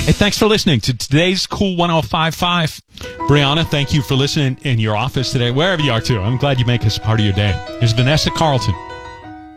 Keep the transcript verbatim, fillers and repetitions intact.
Hey, thanks for listening to today's Cool one oh five five. Brianna, thank you for listening in your office today, wherever you are, too. I'm glad you make us part of your day. Here's Vanessa Carlton.